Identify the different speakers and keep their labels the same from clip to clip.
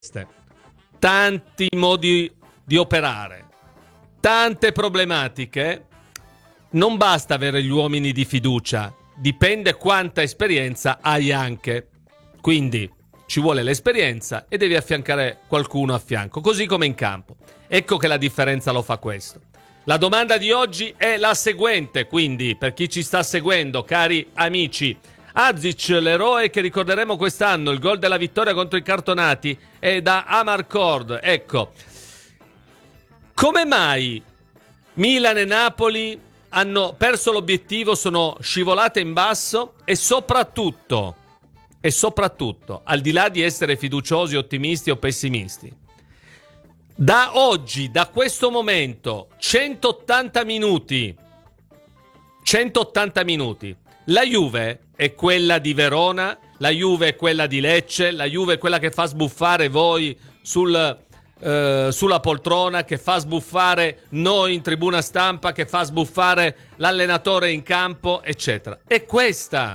Speaker 1: tanti modi di operare, tante problematiche. Non basta avere gli uomini di fiducia, dipende quanta esperienza hai anche. Quindi ci vuole l'esperienza e devi affiancare qualcuno a fianco, così come in campo. Ecco che la differenza lo fa questo. La domanda di oggi è la seguente, quindi per chi ci sta seguendo, cari amici: Azic, l'eroe che ricorderemo quest'anno, il gol della vittoria contro i cartonati è da Amarcord. Ecco, come mai Milan e Napoli hanno perso l'obiettivo, sono scivolate in basso e soprattutto, al di là di essere fiduciosi, ottimisti o pessimisti, da oggi, da questo momento, 180 minuti, la Juve è quella di Verona, la Juve è quella di Lecce, la Juve è quella che fa sbuffare voi sulla poltrona, che fa sbuffare noi in tribuna stampa, che fa sbuffare l'allenatore in campo, eccetera. È questa.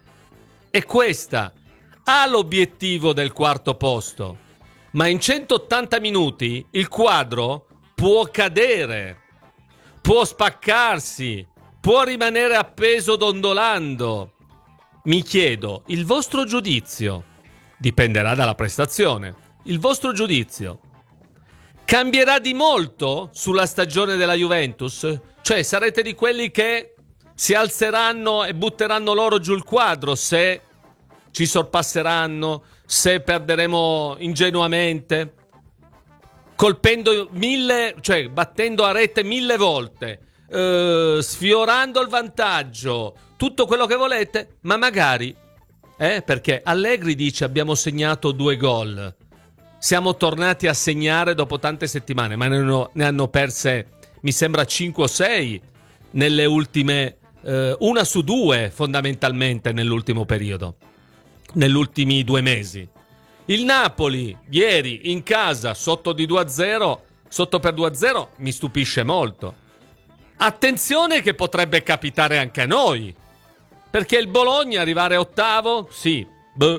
Speaker 1: Ha l'obiettivo del quarto posto, ma in 180 minuti il quadro può cadere, può spaccarsi, può rimanere appeso dondolando. Mi chiedo, il vostro giudizio dipenderà dalla prestazione. Il vostro giudizio cambierà di molto sulla stagione della Juventus? Cioè, sarete di quelli che si alzeranno e butteranno loro giù il quadro se ci sorpasseranno, se perderemo ingenuamente, colpendo battendo a rete 1000 volte, sfiorando il vantaggio, tutto quello che volete, ma magari, perché Allegri dice abbiamo segnato 2 gol, siamo tornati a segnare dopo tante settimane, ma ne hanno perse, mi sembra 5 o 6 nelle ultime, 1 su 2 fondamentalmente nell'ultimo periodo, negli ultimi 2 mesi. Il Napoli ieri in casa sotto per 2-0 mi stupisce molto. Attenzione che potrebbe capitare anche a noi, perché il Bologna arrivare ottavo, sì,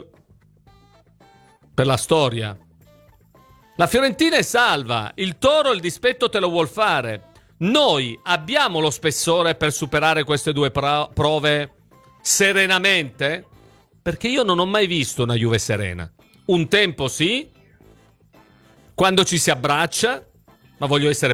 Speaker 1: per la storia. La Fiorentina è salva, il Toro il dispetto te lo vuol fare. Noi abbiamo lo spessore per superare queste 2 prove serenamente? Perché io non ho mai visto una Juve serena. Un tempo sì, quando ci si abbraccia, ma voglio essere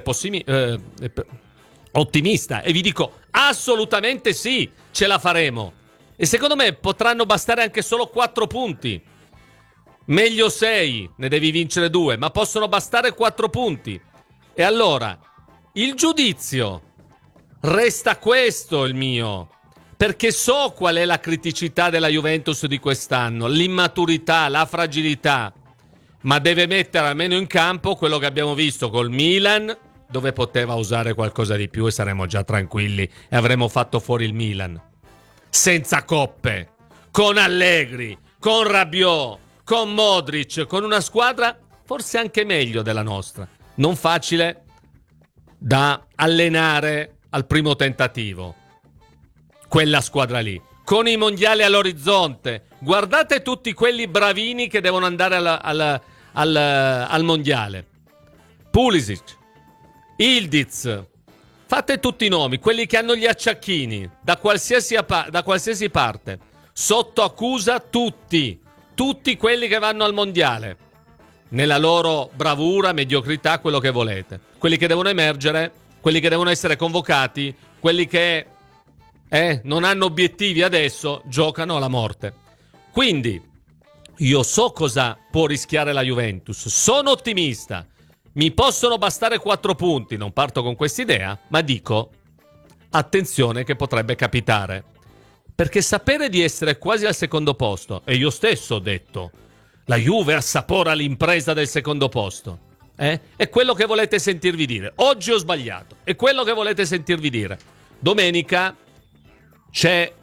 Speaker 1: ottimista e vi dico assolutamente sì, ce la faremo. E secondo me potranno bastare anche solo 4 punti. Meglio 6, ne devi vincere 2, ma possono bastare 4 punti. E allora, il giudizio resta questo il mio. Perché so qual è la criticità della Juventus di quest'anno, l'immaturità, la fragilità, ma deve mettere almeno in campo quello che abbiamo visto col Milan, dove poteva usare qualcosa di più e saremmo già tranquilli e avremmo fatto fuori il Milan. Senza coppe, con Allegri, con Rabiot, con Modric, con una squadra forse anche meglio della nostra, non facile da allenare al primo tentativo. Quella squadra lì, con i mondiali all'orizzonte, guardate tutti quelli bravini che devono andare al mondiale. Pulisic, Ildiz, fate tutti i nomi, quelli che hanno gli acciacchini da qualsiasi parte, sotto accusa tutti quelli che vanno al mondiale, nella loro bravura, mediocrità, quello che volete, quelli che devono emergere, quelli che devono essere convocati, quelli che non hanno obiettivi adesso, giocano alla morte. Quindi io so cosa può rischiare la Juventus, sono ottimista, mi possono bastare 4 punti, non parto con quest'idea, ma dico attenzione che potrebbe capitare, perché sapere di essere quasi al secondo posto, e io stesso ho detto la Juve assapora l'impresa del secondo posto, è quello che volete sentirvi dire. Oggi ho sbagliato, è quello che volete sentirvi dire. Domenica c'è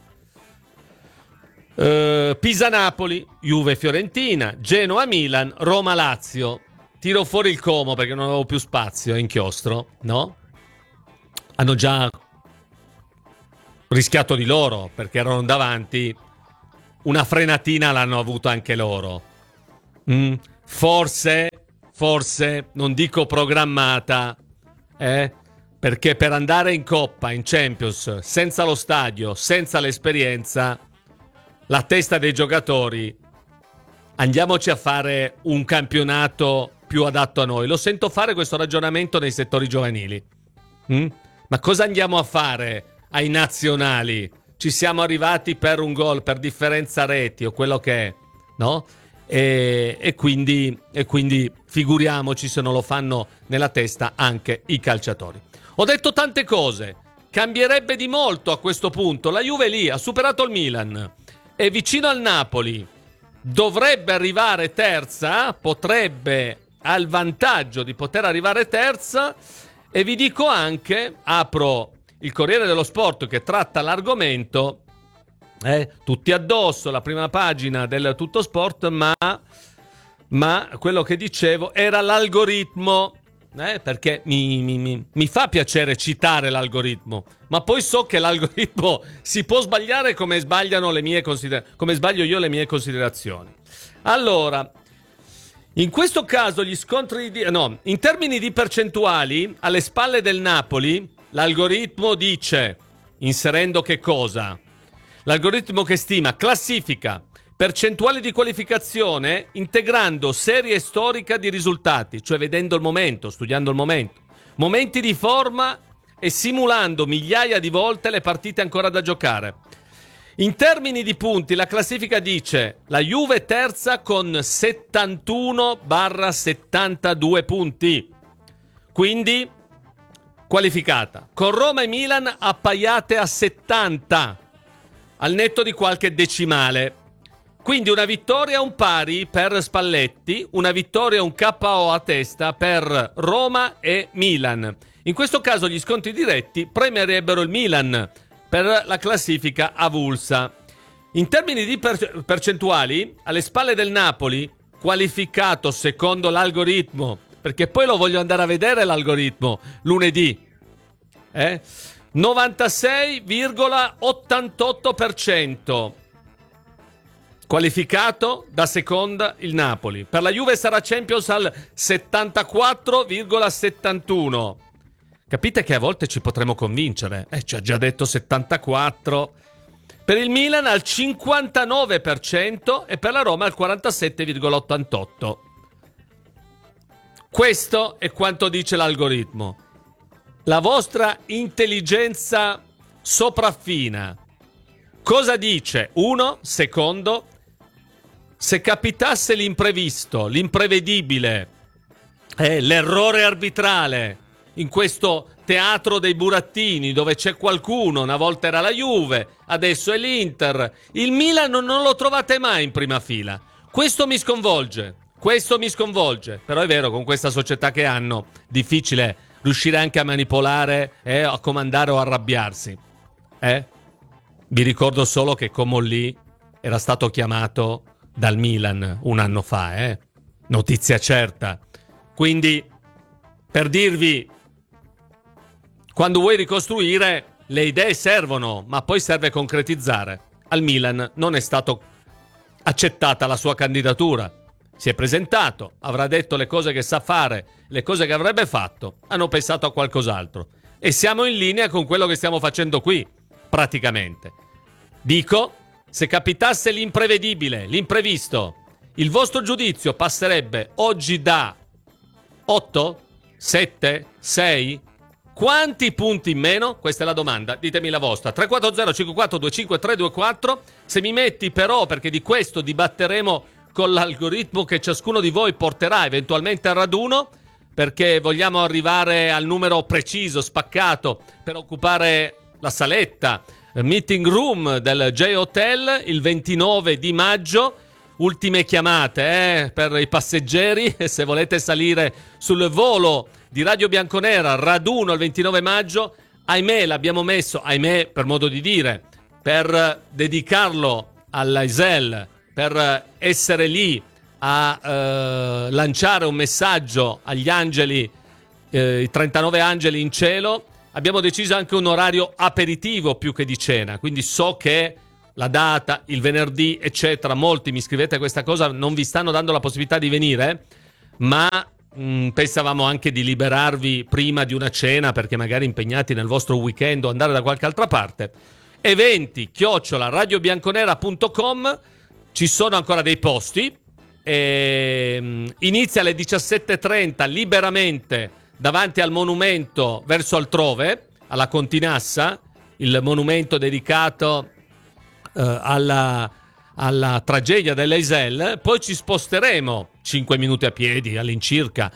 Speaker 1: Pisa-Napoli, Juve-Fiorentina, Genoa-Milan, Roma-Lazio. Tiro fuori il Como perché non avevo più spazio, inchiostro, no? Hanno già rischiato di loro perché erano davanti. Una frenatina l'hanno avuta anche loro. forse, non dico programmata, perché per andare in Coppa, in Champions, senza lo stadio, senza l'esperienza, la testa dei giocatori, andiamoci a fare un campionato più adatto a noi. Lo sento fare questo ragionamento nei settori giovanili. Ma cosa andiamo a fare ai nazionali? Ci siamo arrivati per un gol, per differenza reti o quello che è, no? E quindi figuriamoci se non lo fanno nella testa anche i calciatori. Ho detto tante cose, cambierebbe di molto a questo punto. La Juve lì ha superato il Milan, è vicino al Napoli, dovrebbe arrivare terza, potrebbe, ha il vantaggio di poter arrivare terza. E vi dico anche, apro il Corriere dello Sport che tratta l'argomento, tutti addosso, la prima pagina del Tutto Sport, ma quello che dicevo era l'algoritmo, perché mi fa piacere citare l'algoritmo, ma poi so che l'algoritmo si può sbagliare come sbagliano come sbaglio io le mie considerazioni. Allora, in questo caso gli scontri in termini di percentuali alle spalle del Napoli, l'algoritmo dice, inserendo che cosa? L'algoritmo che stima classifica, percentuale di qualificazione, integrando serie storica di risultati, cioè vedendo il momento, studiando il momento, momenti di forma e simulando migliaia di volte le partite ancora da giocare. In termini di punti, la classifica dice la Juve terza con 71/72 punti, quindi qualificata, con Roma e Milan appaiate a 70, al netto di qualche decimale. Quindi una vittoria e un pari per Spalletti, una vittoria e un KO a testa per Roma e Milan. In questo caso gli scontri diretti premierebbero il Milan per la classifica avulsa. In termini di percentuali, alle spalle del Napoli, qualificato secondo l'algoritmo, perché poi lo voglio andare a vedere l'algoritmo lunedì, 96,88%. Qualificato da seconda il Napoli. Per la Juve sarà Champions al 74,71%. Capite che a volte ci potremo convincere. Ci ha già detto 74%. Per il Milan al 59% e per la Roma al 47,88%. Questo è quanto dice l'algoritmo. La vostra intelligenza sopraffina cosa dice? Uno, secondo, se capitasse l'imprevisto, l'imprevedibile, l'errore arbitrale in questo teatro dei burattini dove c'è qualcuno, una volta era la Juve, adesso è l'Inter, il Milan non lo trovate mai in prima fila. Questo mi sconvolge, però è vero, con questa società che hanno, difficile riuscire anche a manipolare, a comandare o arrabbiarsi. Vi ricordo solo che Comolli era stato chiamato dal Milan un anno fa, notizia certa. Quindi, per dirvi, quando vuoi ricostruire, le idee servono, ma poi serve concretizzare. Al Milan non è stato accettata la sua candidatura. Si è presentato, avrà detto le cose che sa fare, le cose che avrebbe fatto, hanno pensato a qualcos'altro. E siamo in linea con quello che stiamo facendo qui, praticamente. Dico, se capitasse l'imprevedibile, l'imprevisto, il vostro giudizio passerebbe oggi da 8, 7, 6? Quanti punti in meno? Questa è la domanda, ditemi la vostra. 340 54 25 324. Se mi metti però, perché di questo dibatteremo con l'algoritmo che ciascuno di voi porterà eventualmente al raduno, perché vogliamo arrivare al numero preciso, spaccato, per occupare la saletta, meeting room del J-Hotel il 29 di maggio. Ultime chiamate per i passeggeri, se volete salire sul volo di Radio Bianconera, raduno il 29 maggio. Ahimè, l'abbiamo messo, ahimè per modo di dire, per dedicarlo all'Aisel, per essere lì a lanciare un messaggio agli angeli, i 39 angeli in cielo. Abbiamo deciso anche un orario aperitivo più che di cena, quindi so che la data, il venerdì, eccetera. Molti mi scrivete questa cosa, non vi stanno dando la possibilità di venire, ma pensavamo anche di liberarvi prima di una cena, perché magari impegnati nel vostro weekend o andare da qualche altra parte. Eventi@radiobianconera.com, ci sono ancora dei posti. Inizia alle 17:30 liberamente davanti al monumento verso altrove, alla Continassa, il monumento dedicato alla tragedia dell'Eisel. Poi ci sposteremo 5 minuti a piedi all'incirca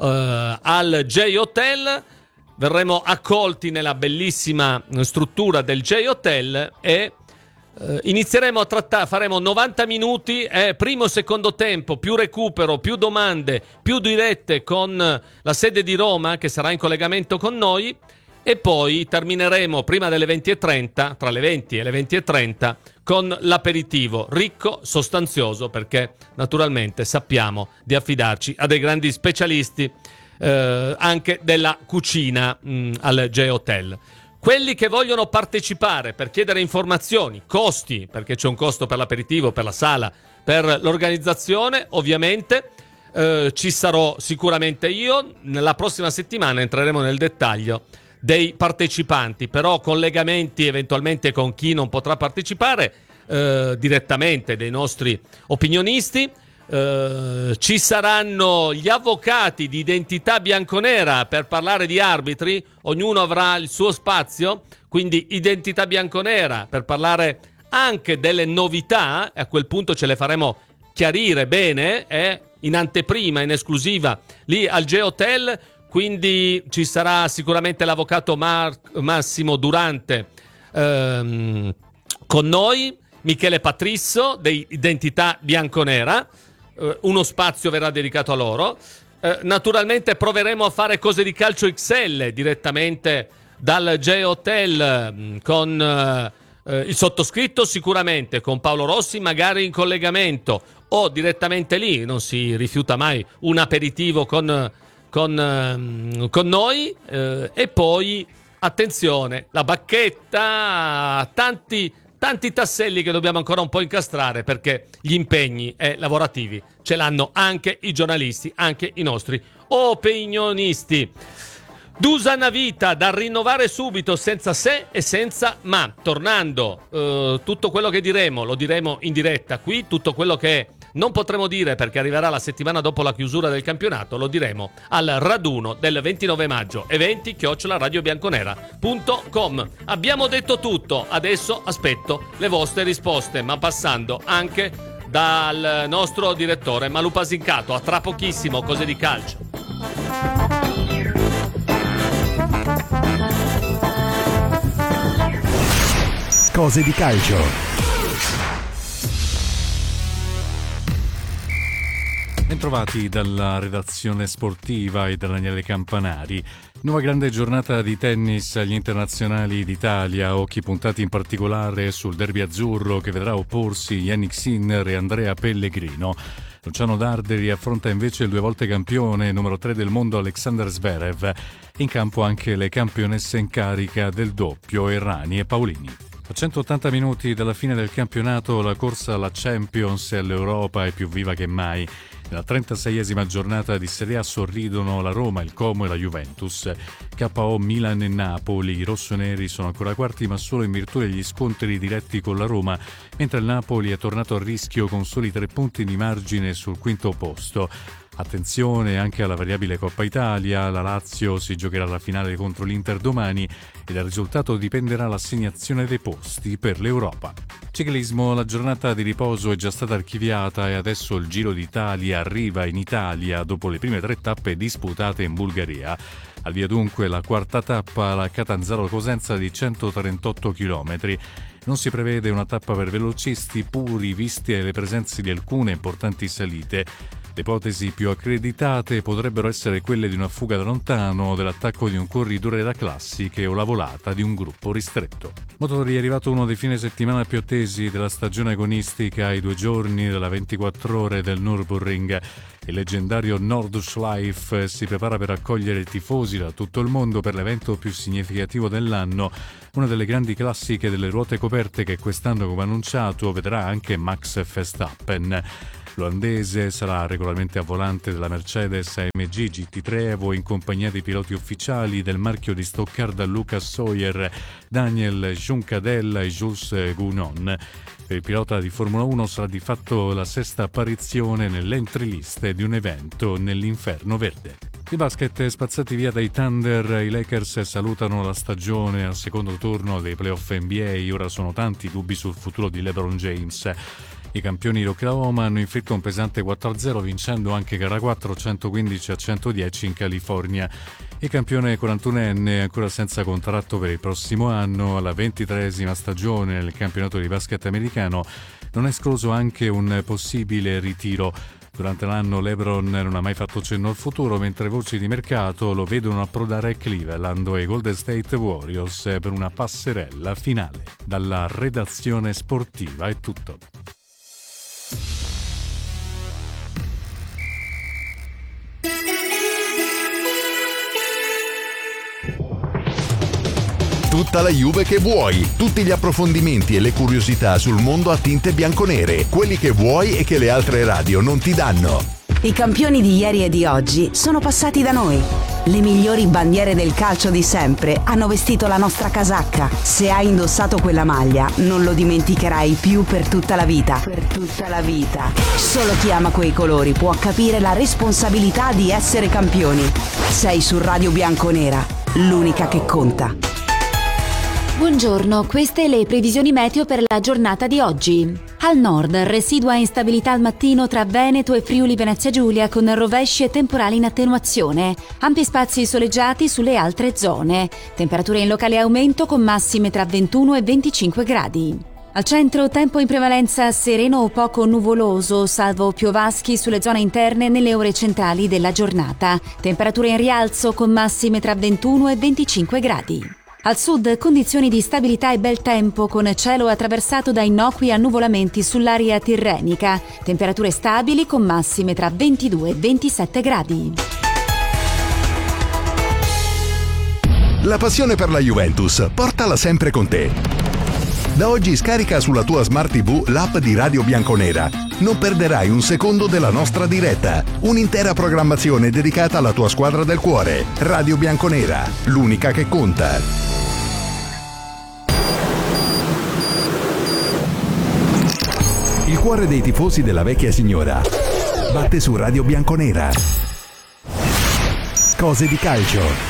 Speaker 1: al J-Hotel, verremo accolti nella bellissima struttura del J-Hotel e inizieremo a trattare, faremo 90 minuti, primo e secondo tempo, più recupero, più domande, più dirette con la sede di Roma che sarà in collegamento con noi, e poi termineremo prima delle 20:30, tra le 20 e le 20:30, con l'aperitivo ricco, sostanzioso, perché naturalmente sappiamo di affidarci a dei grandi specialisti anche della cucina al J-Hotel. Quelli che vogliono partecipare per chiedere informazioni, costi, perché c'è un costo per l'aperitivo, per la sala, per l'organizzazione, ovviamente ci sarò sicuramente io. Nella prossima settimana entreremo nel dettaglio dei partecipanti, però collegamenti eventualmente con chi non potrà partecipare direttamente, dei nostri opinionisti. Ci saranno gli avvocati di Identità Bianconera per parlare di arbitri, ognuno avrà il suo spazio, quindi Identità Bianconera per parlare anche delle novità, e a quel punto ce le faremo chiarire bene, in anteprima, in esclusiva, lì al J-Hotel. Quindi ci sarà sicuramente l'avvocato Massimo Durante con noi, Michele Patrisso di Identità Bianconera. Uno spazio verrà dedicato a loro. Naturalmente proveremo a fare Cose di Calcio XL direttamente dal J-Hotel con il sottoscritto, sicuramente con Paolo Rossi, magari in collegamento o direttamente lì. Non si rifiuta mai un aperitivo con noi, e poi attenzione, la bacchetta, tanti tasselli che dobbiamo ancora un po' incastrare, perché gli impegni lavorativi ce l'hanno anche i giornalisti, anche i nostri opinionisti. D'usa una vita da rinnovare subito, senza se e senza ma. Tornando, tutto quello che diremo lo diremo in diretta qui, tutto quello che non potremo dire perché arriverà la settimana dopo la chiusura del campionato lo diremo al raduno del 29 maggio. eventi@radiobianconera.com. Abbiamo detto tutto, adesso aspetto le vostre risposte, ma passando anche dal nostro direttore Malu Pasincato. A tra pochissimo, Cose di Calcio.
Speaker 2: Cose di Calcio.
Speaker 3: Bentrovati dalla redazione sportiva e da Daniele Campanari. Nuova grande giornata di tennis agli internazionali d'Italia, occhi puntati in particolare sul derby azzurro che vedrà opporsi Jannik Sinner e Andrea Pellegrino. Luciano Darderi affronta invece il 2 volte campione, numero 3 del mondo Alexander Zverev. In campo anche le campionesse in carica del doppio Errani e Paolini. A 180 minuti dalla fine del campionato la corsa alla Champions e all'Europa è più viva che mai. Nella 36esima giornata di Serie A sorridono la Roma, il Como e la Juventus. KO Milan e Napoli. I rossoneri sono ancora quarti ma solo in virtù degli scontri diretti con la Roma, mentre il Napoli è tornato a rischio con soli 3 punti di margine sul quinto posto. Attenzione anche alla variabile Coppa Italia, la Lazio si giocherà la finale contro l'Inter domani e dal risultato dipenderà l'assegnazione dei posti per l'Europa. Ciclismo, la giornata di riposo è già stata archiviata e adesso il Giro d'Italia arriva in Italia dopo le prime 3 tappe disputate in Bulgaria. Al via dunque la quarta tappa, la Catanzaro-Cosenza di 138 km. Non si prevede una tappa per velocisti puri, viste le presenze di alcune importanti salite. Le ipotesi più accreditate potrebbero essere quelle di una fuga da lontano, dell'attacco di un corridore da classiche o la volata di un gruppo ristretto. Motori, è arrivato uno dei fine settimana più attesi della stagione agonistica, ai 2 giorni della 24 ore del Nürburgring. Il leggendario Nordschleife si prepara per accogliere tifosi da tutto il mondo per l'evento più significativo dell'anno, una delle grandi classiche delle ruote coperte che quest'anno, come annunciato, vedrà anche Max Verstappen. L'olandese sarà regolarmente a volante della Mercedes AMG GT3 Evo in compagnia dei piloti ufficiali del marchio di Stoccarda Lucas Sawyer, Daniel Juncadella e Jules Gounon. Per il pilota di Formula 1 sarà di fatto la sesta apparizione nell'entry list di un evento nell'inferno verde. I basket spazzati via dai Thunder, i Lakers salutano la stagione al secondo turno dei playoff NBA. Ora sono tanti i dubbi sul futuro di LeBron James. I campioni di Oklahoma hanno inflitto un pesante 4-0 vincendo anche gara 4 115-110 in California. Il campione 41enne, ancora senza contratto per il prossimo anno, alla 23esima stagione nel campionato di basket americano, non è escluso anche un possibile ritiro. Durante l'anno LeBron non ha mai fatto cenno al futuro, mentre voci di mercato lo vedono approdare a Cleveland e ai Golden State Warriors per una passerella finale. Dalla redazione sportiva è tutto.
Speaker 2: Tutta la Juve che vuoi, tutti gli approfondimenti e le curiosità sul mondo a tinte bianconere, quelli che vuoi e che le altre radio non ti danno.
Speaker 4: I campioni di ieri e di oggi sono passati da noi. Le migliori bandiere del calcio di sempre hanno vestito la nostra casacca. Se hai indossato quella maglia, non lo dimenticherai più per tutta la vita. Per tutta la vita. Solo chi ama quei colori può capire la responsabilità di essere campioni. Sei su Radio Bianconera, l'unica che conta.
Speaker 5: Buongiorno, queste le previsioni meteo per la giornata di oggi. Al nord, residua instabilità al mattino tra Veneto e Friuli Venezia Giulia con rovesci e temporali in attenuazione. Ampi spazi soleggiati sulle altre zone. Temperature in locale aumento con massime tra 21 e 25 gradi. Al centro, tempo in prevalenza sereno o poco nuvoloso, salvo piovaschi sulle zone interne nelle ore centrali della giornata. Temperature in rialzo con massime tra 21 e 25 gradi. Al sud, condizioni di stabilità e bel tempo con cielo attraversato da innocui annuvolamenti sull'area tirrenica. Temperature stabili con massime tra 22 e 27 gradi.
Speaker 2: La passione per la Juventus, portala sempre con te. Da oggi scarica sulla tua Smart TV l'app di Radio Bianconera. Non perderai un secondo della nostra diretta. Un'intera programmazione dedicata alla tua squadra del cuore. Radio Bianconera, l'unica che conta. Il cuore dei tifosi della vecchia signora batte su Radio Bianconera. Cose di calcio.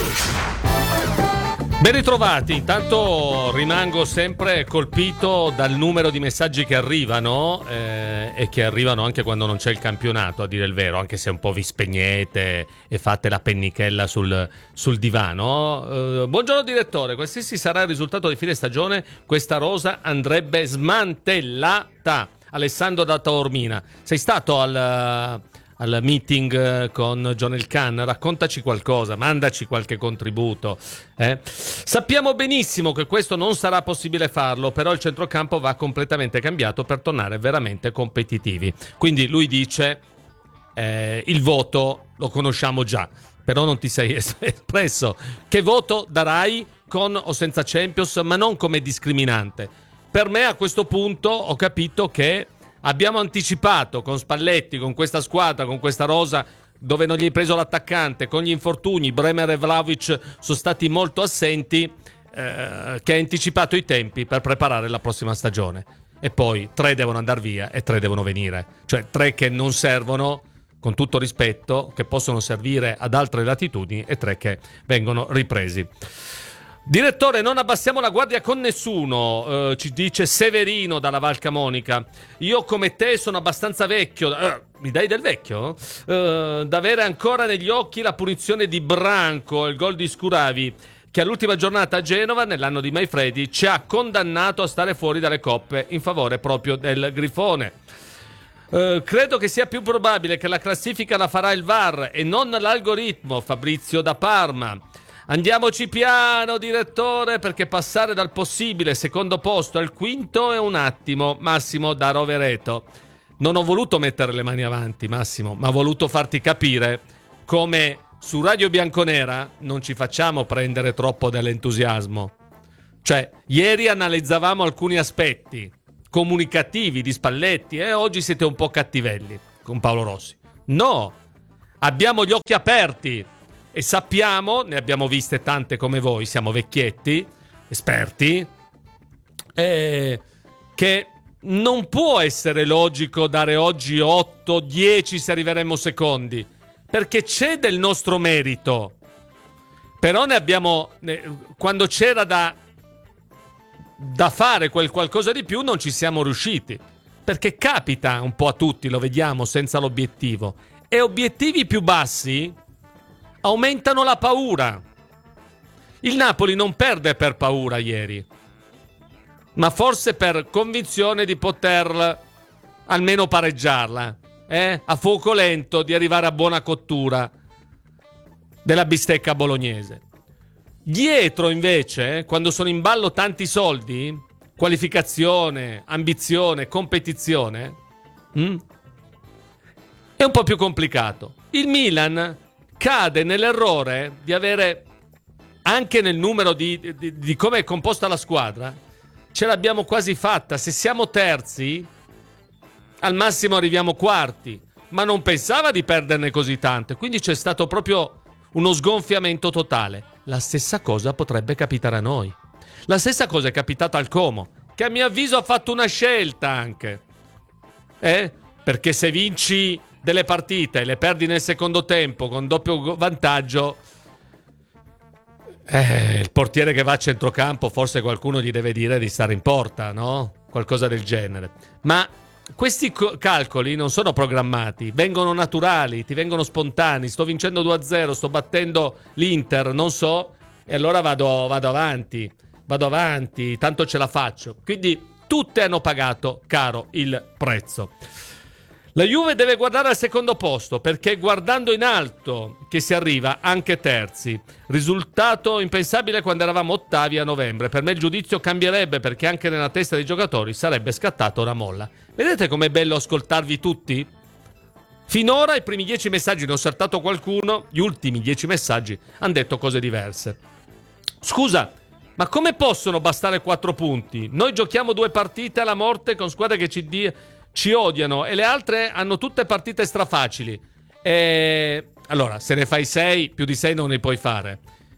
Speaker 1: Ben ritrovati, intanto rimango sempre colpito dal numero di messaggi che arrivano e che arrivano anche quando non c'è il campionato, a dire il vero, anche se un po' vi spegnete e fate la pennichella sul divano. Buongiorno direttore, qualsiasi sarà il risultato di fine stagione, questa rosa andrebbe smantellata. Alessandro da Taormina, sei stato al meeting con John Elkann? Raccontaci qualcosa, mandaci qualche contributo. Sappiamo benissimo che questo non sarà possibile farlo, però il centrocampo va completamente cambiato per tornare veramente competitivi. Quindi lui dice il voto lo conosciamo già, però non ti sei espresso. Che voto darai con o senza Champions, ma non come discriminante? Per me a questo punto ho capito che abbiamo anticipato con Spalletti, con questa squadra, con questa rosa dove non gli hai preso l'attaccante, con gli infortuni, Bremer e Vlahovic sono stati molto assenti, che hai anticipato i tempi per preparare la prossima stagione. E poi 3 devono andare via e 3 devono venire. Cioè 3 che non servono, con tutto rispetto, che possono servire ad altre latitudini, e 3 che vengono ripresi. Direttore, non abbassiamo la guardia con nessuno, ci dice Severino dalla Val Camonica. Io come te sono abbastanza vecchio, mi dai del vecchio? Da avere ancora negli occhi la punizione di Branco, il gol di Scuravi, che all'ultima giornata a Genova, nell'anno di Maifredi, ci ha condannato a stare fuori dalle coppe in favore proprio del Grifone. Credo che sia più probabile che la classifica la farà il VAR e non l'algoritmo. Fabrizio da Parma. Andiamoci piano, direttore, perché passare dal possibile secondo posto al quinto è un attimo. Massimo da Rovereto. Non ho voluto mettere le mani avanti, Massimo, ma ho voluto farti capire come su Radio Bianconera non ci facciamo prendere troppo dall'entusiasmo. Cioè, ieri analizzavamo alcuni aspetti comunicativi di Spalletti e oggi siete un po' cattivelli con Paolo Rossi. No, abbiamo gli occhi aperti e sappiamo, ne abbiamo viste tante come voi, siamo vecchietti, esperti, che non può essere logico dare oggi 8, 10 se arriveremo secondi, perché c'è del nostro merito. Però ne abbiamo, quando c'era da fare quel qualcosa di più non ci siamo riusciti, perché capita un po' a tutti, lo vediamo, senza l'obiettivo, e obiettivi più bassi aumentano la paura. Il Napoli non perde per paura ieri, ma forse per convinzione di poter almeno pareggiarla, a fuoco lento, di arrivare a buona cottura della bistecca bolognese. Dietro invece, quando sono in ballo tanti soldi, qualificazione, ambizione, competizione, è un po' più complicato. Il Milan cade nell'errore di avere, anche nel numero di come è composta la squadra, ce l'abbiamo quasi fatta. Se siamo terzi, al massimo arriviamo quarti, ma non pensava di perderne così tante, quindi c'è stato proprio uno sgonfiamento totale. La stessa cosa potrebbe capitare a noi. La stessa cosa è capitata al Como, che a mio avviso ha fatto una scelta anche. Perché se vinci delle partite e le perdi nel secondo tempo con doppio vantaggio, il portiere che va a centrocampo forse qualcuno gli deve dire di stare in porta, no? Qualcosa del genere. Ma questi calcoli non sono programmati, vengono naturali, ti vengono spontanei. Sto vincendo 2-0, sto battendo l'Inter, non so, e allora vado avanti, tanto ce la faccio. Quindi tutte hanno pagato caro il prezzo. La Juve deve guardare al secondo posto, perché guardando in alto che si arriva anche terzi. Risultato impensabile quando eravamo ottavi a novembre. Per me il giudizio cambierebbe, perché anche nella testa dei giocatori sarebbe scattata una molla. Vedete com'è bello ascoltarvi tutti? Finora i primi 10 messaggi ne ho saltato qualcuno, gli ultimi 10 messaggi hanno detto cose diverse. Scusa, ma come possono bastare 4 punti? Noi giochiamo 2 partite alla morte con squadre che ci odiano e le altre hanno tutte partite strafacili. Allora, se ne fai 6, più di 6 non ne puoi fare.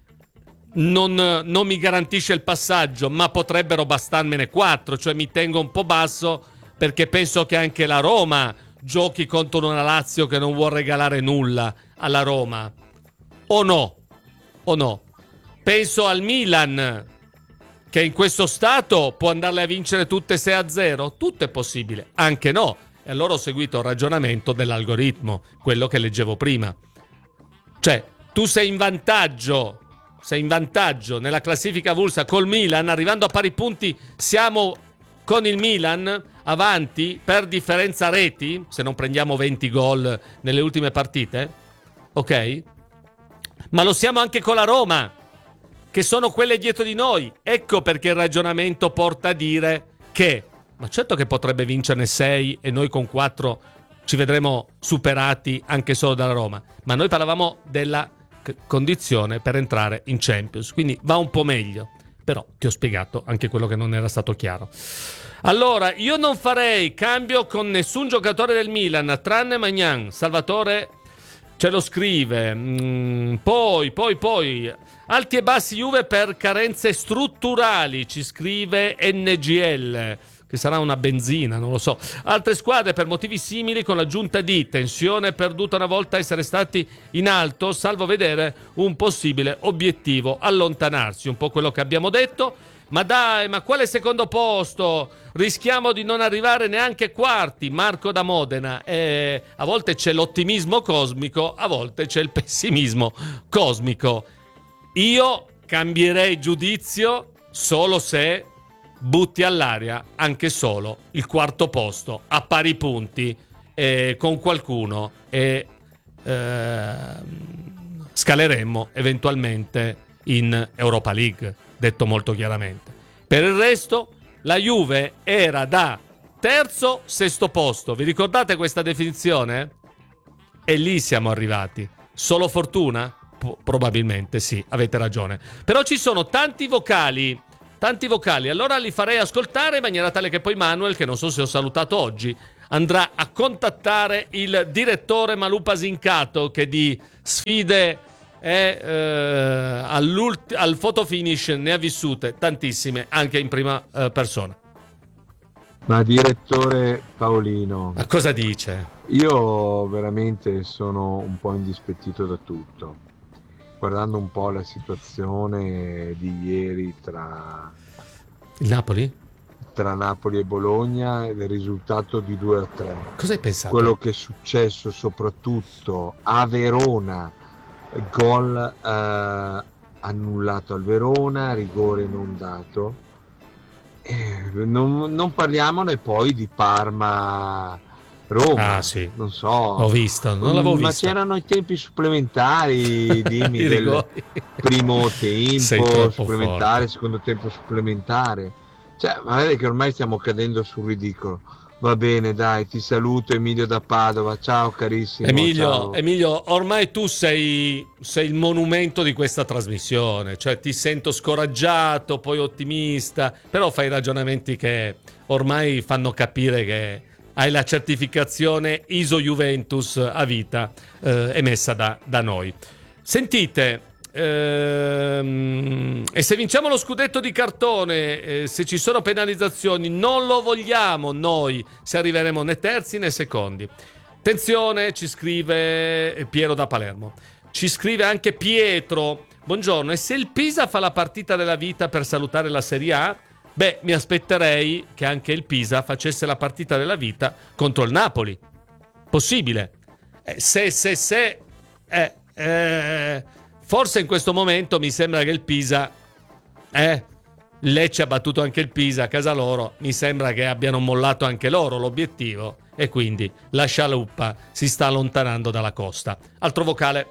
Speaker 1: Non mi garantisce il passaggio, ma potrebbero bastarmene 4, cioè mi tengo un po' basso, perché penso che anche la Roma giochi contro una Lazio che non vuol regalare nulla alla Roma. O no? Penso al Milan, che in questo stato può andarle a vincere tutte 6-0. Tutto è possibile, anche no. E allora ho seguito il ragionamento dell'algoritmo, quello che leggevo prima. Cioè, tu sei in vantaggio nella classifica avulsa col Milan, arrivando a pari punti siamo con il Milan avanti per differenza reti, se non prendiamo 20 gol nelle ultime partite, ok? Ma lo siamo anche con la Roma, che sono quelle dietro di noi. Ecco perché il ragionamento porta a dire che, ma certo che potrebbe vincerne 6 e noi con 4 ci vedremo superati anche solo dalla Roma, ma noi parlavamo della condizione per entrare in Champions, quindi va un po' meglio. Però ti ho spiegato anche quello che non era stato chiaro. Allora, io non farei cambio con nessun giocatore del Milan, tranne Maignan. Salvatore ce lo scrive. Poi alti e bassi Juve per carenze strutturali, ci scrive NGL, che sarà una benzina, non lo so. Altre squadre per motivi simili, con l'aggiunta di tensione perduta una volta essere stati in alto, salvo vedere un possibile obiettivo allontanarsi. Un po' quello che abbiamo detto. Ma dai, ma quale secondo posto? Rischiamo di non arrivare neanche quarti. Marco da Modena. A volte c'è l'ottimismo cosmico, a volte c'è il pessimismo cosmico. Io cambierei giudizio solo se butti all'aria anche solo il quarto posto a pari punti con qualcuno e scaleremmo eventualmente in Europa League, detto molto chiaramente. Per il resto la Juve era da terzo, sesto posto. Vi ricordate questa definizione? E lì siamo arrivati. Solo fortuna? Probabilmente sì, avete ragione. Però ci sono tanti vocali, allora li farei ascoltare in maniera tale che poi Manuel, che non so se ho salutato oggi, andrà a contattare il direttore Malupa Zincato, che di sfide al photo finish ne ha vissute tantissime anche in prima persona.
Speaker 6: Ma direttore Paolino,
Speaker 1: Ma cosa dice?
Speaker 6: io veramente sono un po' indispettito da tutto. Guardando un po' la situazione di ieri tra
Speaker 1: Il Napoli?
Speaker 6: Napoli e Bologna, il risultato di 2-3.
Speaker 1: Cosa hai pensato?
Speaker 6: Quello che è successo soprattutto a Verona, gol annullato al Verona, rigore non dato. Non parliamone poi di Parma Roma.
Speaker 1: Ah, sì.
Speaker 6: Non so.
Speaker 1: Ho visto, non l'avevo
Speaker 6: Ma
Speaker 1: visto.
Speaker 6: c'erano i tempi supplementari, dimmi,
Speaker 1: I
Speaker 6: del
Speaker 1: rigori.
Speaker 6: primo
Speaker 1: Sei
Speaker 6: tempo
Speaker 1: troppo
Speaker 6: supplementare,
Speaker 1: forte.
Speaker 6: secondo tempo supplementare. Cioè, ma vedi che ormai stiamo cadendo sul ridicolo. Va bene, dai, ti saluto, Emilio da Padova. Ciao carissimo. Ciao.
Speaker 1: Emilio, ormai tu sei il monumento di questa trasmissione, cioè ti sento scoraggiato, poi ottimista, però fai ragionamenti che ormai fanno capire che hai la certificazione ISO Juventus a vita emessa da noi. Sentite, e se vinciamo lo scudetto di cartone, se ci sono penalizzazioni, non lo vogliamo noi se arriveremo né terzi né secondi. Attenzione, ci scrive Piero da Palermo. Ci scrive anche Pietro. Buongiorno, e se il Pisa fa la partita della vita per salutare la Serie A? Beh, mi aspetterei che anche il Pisa facesse la partita della vita contro il Napoli. Possibile. Forse in questo momento mi sembra che il Pisa, Lecce ha battuto anche il Pisa a casa loro, mi sembra che abbiano mollato anche loro l'obiettivo e quindi la scialuppa si sta allontanando dalla costa. Altro vocale.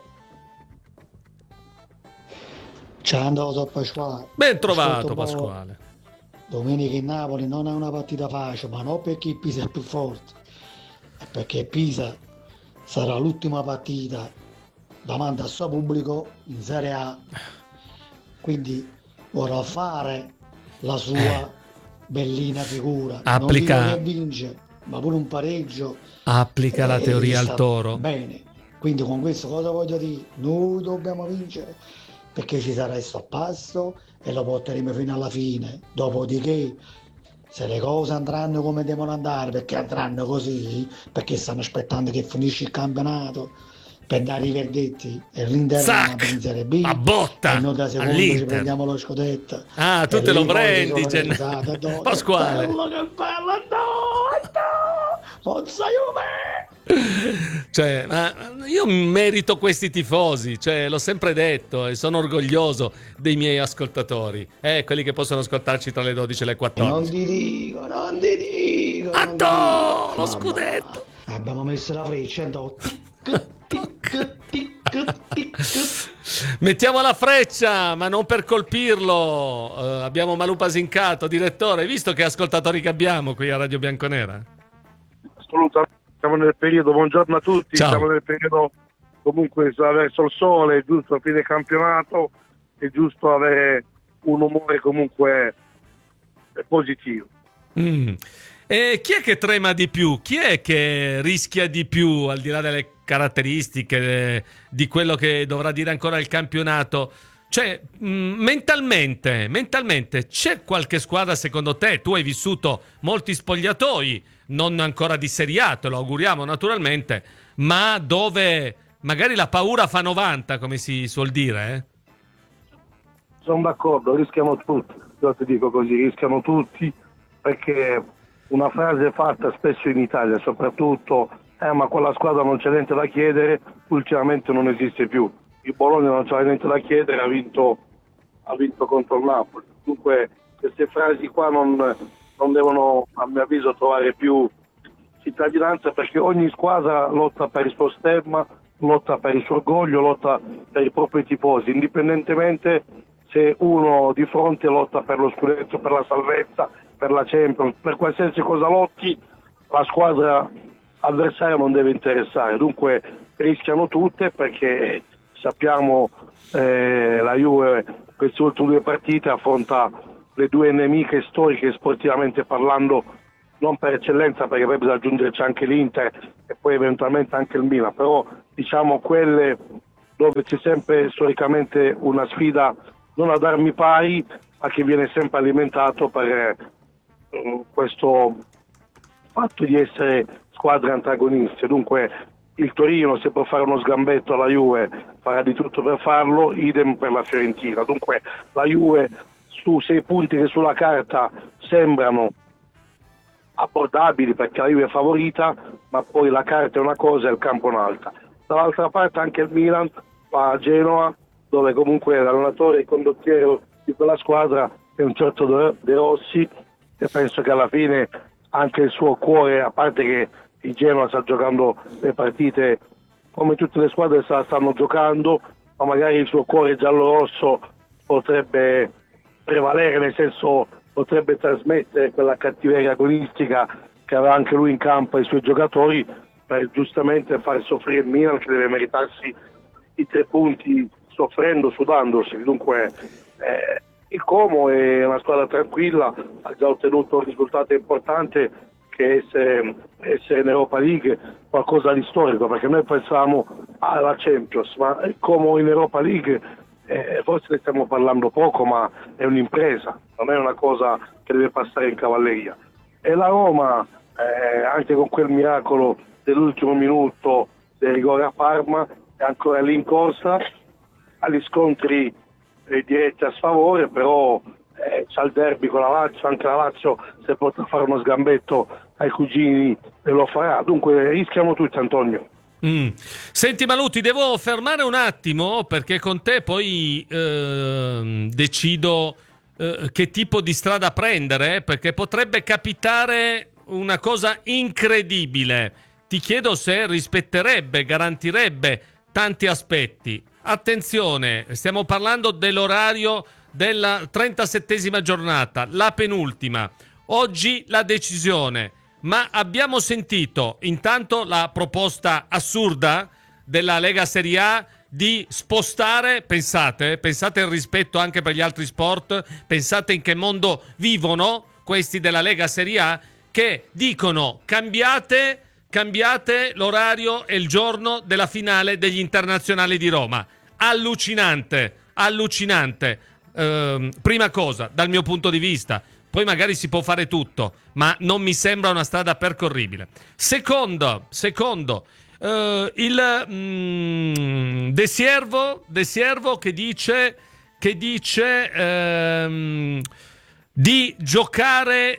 Speaker 7: Ciao Pasquale.
Speaker 1: Ben trovato
Speaker 7: Ascolta un po'.
Speaker 1: Pasquale.
Speaker 7: Domenica in Napoli non è una partita facile, ma non perché il Pisa è più forte, è perché il Pisa sarà l'ultima partita davanti al suo pubblico in Serie A, quindi vorrà fare la sua bellina figura.
Speaker 1: Applica-
Speaker 7: Non dico che vince, ma pure un pareggio.
Speaker 1: Applica la teoria al
Speaker 7: sta
Speaker 1: toro.
Speaker 7: Bene, quindi con questo cosa voglio dire? Noi dobbiamo vincere perché ci sarà il sorpasso e lo porteremo fino alla fine. Dopodiché, se le cose andranno come devono andare, perché andranno così, perché stanno aspettando che finisce il campionato per dare i verdetti, e l'Inter
Speaker 1: Zac!
Speaker 7: in Serie B,
Speaker 1: A botta!
Speaker 7: e noi da secondo ci
Speaker 1: All'Inter.
Speaker 7: prendiamo lo scudetto.
Speaker 1: Ah, tu
Speaker 7: E
Speaker 1: te lo
Speaker 7: lì poi
Speaker 1: prendi,
Speaker 7: ci sono risate, no,
Speaker 1: Pasquale.
Speaker 7: Che bello, no! Forza Juve!
Speaker 1: Cioè, ma io merito questi tifosi, cioè, l'ho sempre detto e sono orgoglioso dei miei ascoltatori, quelli che possono ascoltarci tra le 12 e le 14.
Speaker 7: Non ti dico.
Speaker 1: Attò, lo
Speaker 7: Mamma,
Speaker 1: scudetto.
Speaker 7: Abbiamo messo la freccia,
Speaker 1: Mettiamo la freccia, ma non per colpirlo. Abbiamo Malupa Zincato, direttore. Hai visto che ascoltatori che abbiamo qui a Radio Bianconera?
Speaker 8: Assolutamente, siamo nel periodo, buongiorno a tutti,
Speaker 1: Ciao.
Speaker 8: siamo nel periodo comunque verso il sole, è giusto a fine campionato, è giusto avere un umore comunque positivo.
Speaker 1: E chi è che trema di più? Chi è che rischia di più, al di là delle caratteristiche di quello che dovrà dire ancora il campionato? Cioè, mentalmente, c'è qualche squadra secondo te? Tu hai vissuto molti spogliatoi, non ancora di Serie A, te lo auguriamo naturalmente, ma dove magari la paura fa 90, come si suol dire,
Speaker 8: Sono d'accordo, rischiamo tutti, io ti dico così, rischiano tutti, perché una frase fatta spesso in Italia soprattutto, ma quella squadra non c'è niente da chiedere, ultimamente non esiste più. Il Bologna non c'è niente da chiedere, ha vinto contro il Napoli. Dunque queste frasi qua non devono, a mio avviso, trovare più cittadinanza, perché ogni squadra lotta per il suo stemma, lotta per il suo orgoglio, lotta per i propri tifosi, indipendentemente se uno di fronte lotta per lo scudetto, per la salvezza, per la Champions, per qualsiasi cosa lotti, la squadra avversaria non deve interessare. Dunque rischiano tutte, perché sappiamo la Juve queste ultime 2 partite affronta le 2 nemiche storiche sportivamente parlando, non per eccellenza, perché poi bisogna aggiungerci anche l'Inter e poi eventualmente anche il Milan, però diciamo quelle dove c'è sempre storicamente una sfida non ad armi pari, ma che viene sempre alimentato per questo fatto di essere squadre antagoniste. Dunque il Torino, se può fare uno sgambetto alla Juve, farà di tutto per farlo, idem per la Fiorentina. Dunque la Juve, su 6 punti che sulla carta sembrano abbordabili perché la Juve è favorita, ma poi la carta è una cosa e il campo un'altra. Dall'altra parte anche il Milan va a Genova, dove comunque l'allenatore e il condottiero di quella squadra è un certo De Rossi, e penso che alla fine anche il suo cuore, a parte che il Genoa sta giocando le partite come tutte le squadre stanno giocando, ma magari il suo cuore giallo-rosso potrebbe prevalere, nel senso potrebbe trasmettere quella cattiveria agonistica che aveva anche lui in campo ai suoi giocatori, per giustamente far soffrire il Milan, che deve meritarsi i 3 punti soffrendo, sudandosi. Dunque il Como è una squadra tranquilla, ha già ottenuto un risultato importante, che essere in Europa League, qualcosa di storico, perché noi pensavamo alla Champions, ma il Como in Europa League forse ne stiamo parlando poco, ma è un'impresa, non è una cosa che deve passare in cavalleria. E la Roma, anche con quel miracolo dell'ultimo minuto del rigore a Parma, è ancora lì in corsa, agli scontri diretti a sfavore, però c'ha il derby con la Lazio, anche la Lazio se potrà fare uno sgambetto ai cugini lo farà, dunque rischiamo tutti, Antonio.
Speaker 1: Senti Malù, ti devo fermare un attimo, perché con te poi decido che tipo di strada prendere, perché potrebbe capitare una cosa incredibile. Ti chiedo se rispetterebbe, garantirebbe tanti aspetti. Attenzione, stiamo parlando dell'orario della 37esima giornata, la penultima. Oggi la decisione, ma abbiamo sentito intanto la proposta assurda della Lega Serie A di spostare, pensate il rispetto anche per gli altri sport, pensate in che mondo vivono questi della Lega Serie A, che dicono cambiate l'orario e il giorno della finale degli internazionali di Roma. Allucinante. Prima cosa, dal mio punto di vista, poi magari si può fare tutto, ma non mi sembra una strada percorribile. Secondo, il De Siervo che dice di giocare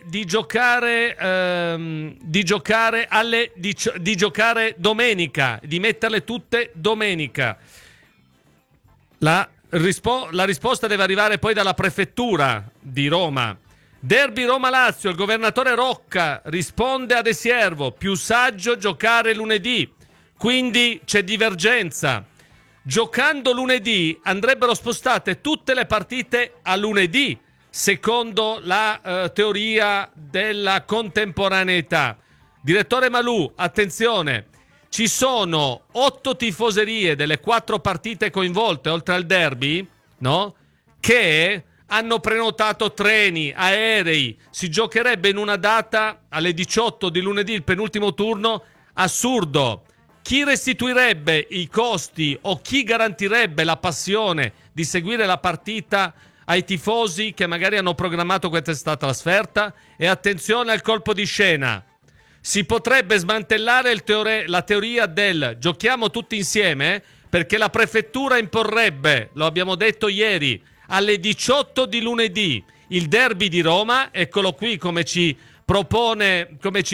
Speaker 1: domenica, di metterle tutte domenica. La risposta deve arrivare poi dalla prefettura di Roma. Derby Roma-Lazio, il governatore Rocca risponde a De Siervo: più saggio giocare lunedì, quindi c'è divergenza. Giocando lunedì andrebbero spostate tutte le partite a lunedì, secondo la teoria della contemporaneità. Direttore Malù, attenzione, ci sono 8 tifoserie delle 4 partite coinvolte, oltre al derby, no? Che hanno prenotato treni, aerei. Si giocherebbe in una data alle 18 di lunedì, il penultimo turno. Assurdo. Chi restituirebbe i costi o chi garantirebbe la passione di seguire la partita ai tifosi che magari hanno programmato questa trasferta? E attenzione al colpo di scena. Si potrebbe smantellare la teoria del giochiamo tutti insieme, perché la prefettura imporrebbe, lo abbiamo detto ieri, alle 18 di lunedì il derby di Roma, eccolo qui come ci propone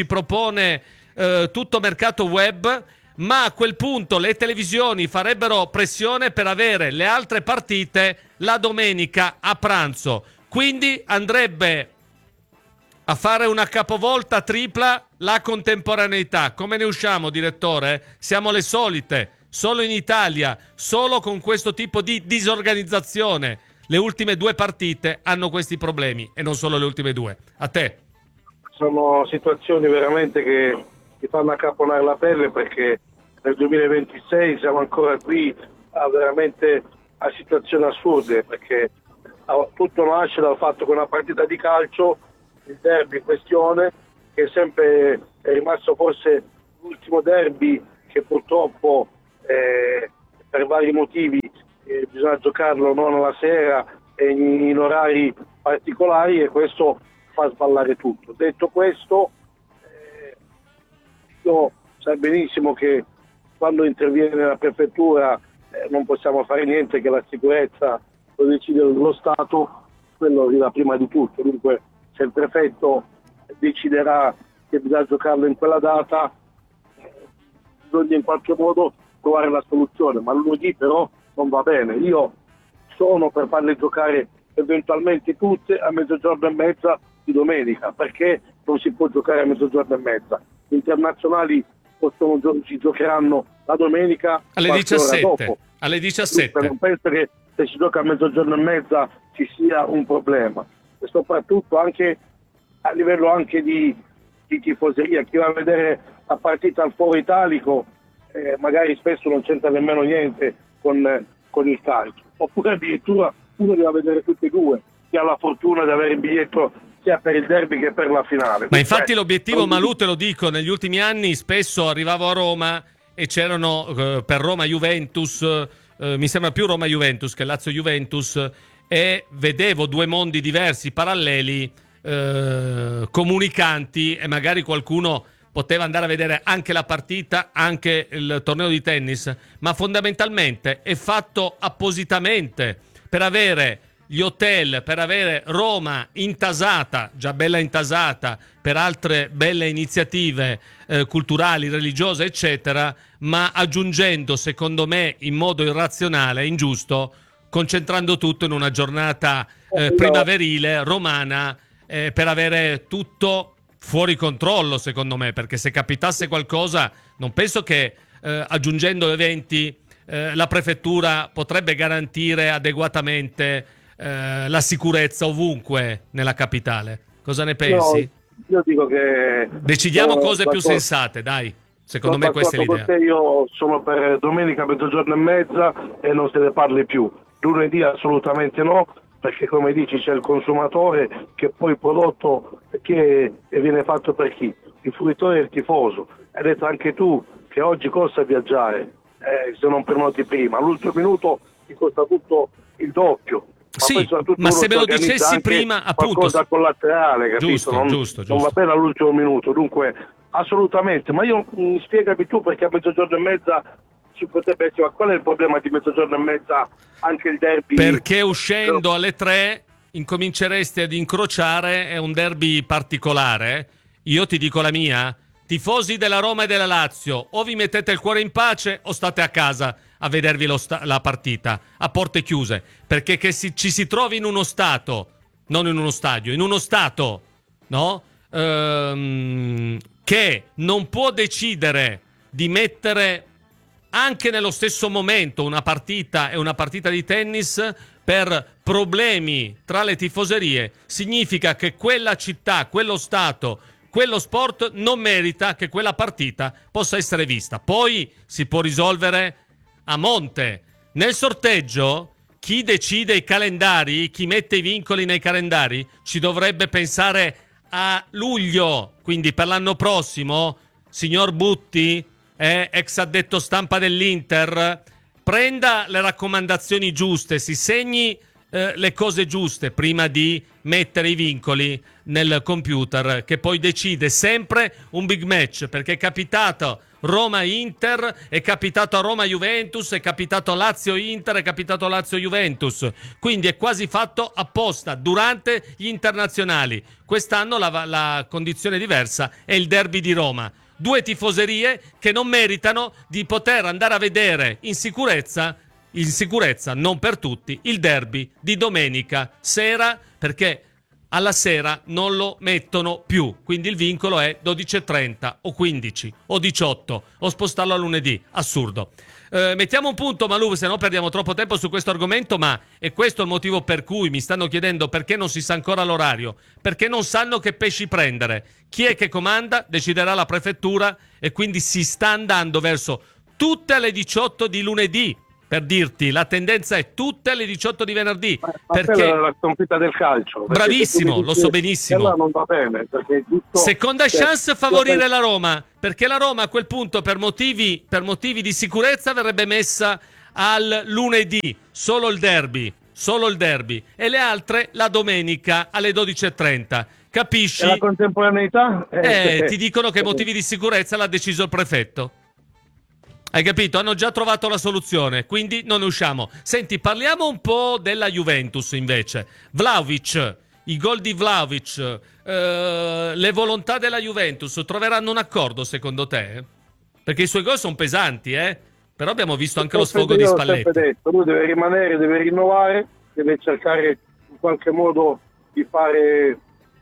Speaker 1: tutto Mercato Web, ma a quel punto le televisioni farebbero pressione per avere le altre partite la domenica a pranzo. Quindi andrebbe a fare una capovolta tripla la contemporaneità. Come ne usciamo, direttore? Siamo le solite, solo in Italia, solo con questo tipo di disorganizzazione. Le ultime 2 partite hanno questi problemi e non solo le ultime 2. A te.
Speaker 8: Sono situazioni veramente che ti fanno accaponare la pelle, perché nel 2026 siamo ancora qui a situazioni assurde, perché tutto nasce dal fatto che una partita di calcio, il derby in questione, che è rimasto forse l'ultimo derby che purtroppo per vari motivi bisogna giocarlo non alla sera e in orari particolari, e questo fa sballare tutto. Detto questo, io sai benissimo che quando interviene la prefettura non possiamo fare niente, che la sicurezza lo decide lo Stato, quello arriva prima di tutto. Dunque, se il prefetto deciderà che bisogna giocarlo in quella data, bisogna in qualche modo trovare la soluzione, ma lunedì però non va bene. Io sono per farle giocare eventualmente tutte a 12:30 di domenica, perché non si può giocare a 12:30. Gli internazionali si giocheranno la domenica
Speaker 1: alle 17. Alle 17.
Speaker 8: Non penso che se si gioca a 12:30 ci sia un problema, e soprattutto anche a livello anche di tifoseria. Chi va a vedere la partita al Foro Italico magari spesso non c'entra nemmeno niente con il calcio, oppure addirittura uno deve vedere tutti e 2, chi ha la fortuna di avere il biglietto sia per il derby che per la finale.
Speaker 1: Ma infatti l'obiettivo, Malù, te lo dico, negli ultimi anni spesso arrivavo a Roma e c'erano per Roma-Juventus, mi sembra più Roma-Juventus che Lazio-Juventus, e vedevo 2 mondi diversi, paralleli, comunicanti, e magari qualcuno poteva andare a vedere anche la partita, anche il torneo di tennis, ma fondamentalmente è fatto appositamente per avere gli hotel, per avere Roma intasata, già bella intasata, per altre belle iniziative culturali, religiose, eccetera, ma aggiungendo, secondo me, in modo irrazionale, ingiusto, concentrando tutto in una giornata primaverile, romana, per avere tutto fuori controllo, secondo me, perché se capitasse qualcosa, non penso che aggiungendo eventi la prefettura potrebbe garantire adeguatamente la sicurezza ovunque nella capitale. Cosa ne pensi?
Speaker 8: No, io dico che
Speaker 1: decidiamo cose più sensate, dai. Secondo me questa è l'idea.
Speaker 8: Io sono per domenica a 12:30 e non se ne parli più. Lunedì assolutamente no, perché come dici c'è il consumatore, che poi il prodotto che viene fatto per chi? Il fruitore e il tifoso. Hai detto anche tu che oggi costa viaggiare, se non prenoti prima. All'ultimo minuto ti costa tutto il doppio.
Speaker 1: Sì, ma se me lo dicessi prima, appunto,
Speaker 8: qualcosa collaterale, capito?
Speaker 1: Giusto.
Speaker 8: Non va bene all'ultimo minuto, dunque assolutamente. Ma io spiegami tu, perché a 12:30 ci potrebbe essere, ma qual è il problema di 12:30 anche il derby?
Speaker 1: Perché uscendo alle 3 incominceresti ad incrociare, è un derby particolare. Io ti dico la mia: tifosi della Roma e della Lazio, o vi mettete il cuore in pace o state a casa a vedervi la partita a porte chiuse, perché che ci si trovi in uno stato, non in uno stadio, in uno stato, no? Che non può decidere di mettere anche nello stesso momento una partita e una partita di tennis per problemi tra le tifoserie, significa che quella città, quello stato, quello sport non merita che quella partita possa essere vista. Poi si può risolvere a monte. Nel sorteggio, chi decide i calendari, chi mette i vincoli nei calendari, ci dovrebbe pensare a luglio, quindi per l'anno prossimo. Signor Butti, ex addetto stampa dell'Inter, prenda le raccomandazioni giuste, si segni le cose giuste prima di mettere i vincoli nel computer, che poi decide sempre un big match, perché è capitato Roma-Inter, è capitato a Roma-Juventus, è capitato a Lazio-Inter, è capitato a Lazio-Juventus, quindi è quasi fatto apposta durante gli internazionali. Quest'anno la condizione diversa, è il derby di Roma. 2 tifoserie che non meritano di poter andare a vedere in sicurezza, non per tutti, il derby di domenica sera, perché alla sera non lo mettono più, quindi il vincolo è 12:30 o 15 o 18 o spostarlo a lunedì, assurdo. Mettiamo un punto, Malù, se no perdiamo troppo tempo su questo argomento, ma è questo il motivo per cui mi stanno chiedendo perché non si sa ancora l'orario, perché non sanno che pesci prendere. Chi è che comanda deciderà la prefettura e quindi si sta andando verso tutte alle 18 di lunedì. Per dirti, la tendenza è tutte alle 18 di venerdì.
Speaker 8: Ma
Speaker 1: perché
Speaker 8: è la sconfitta del calcio.
Speaker 1: Bravissimo, lo so benissimo.
Speaker 8: Allora non va bene, perché giusto,
Speaker 1: seconda chance favorire la Roma, perché la Roma a quel punto per motivi di sicurezza verrebbe messa al lunedì, solo il derby, e le altre la domenica alle 12:30. Capisci?
Speaker 8: E la contemporaneità?
Speaker 1: Ti dicono che motivi di sicurezza l'ha deciso il prefetto. Hai capito? Hanno già trovato la soluzione, quindi non ne usciamo. Senti, parliamo un po' della Juventus invece. Vlahovic, i gol di Vlahovic, le volontà della Juventus troveranno un accordo secondo te? Perché i suoi gol sono pesanti, però abbiamo visto anche lo sfogo di Spalletti.
Speaker 8: Ho sempre detto, lui deve rimanere, deve rinnovare, deve cercare in qualche modo di fare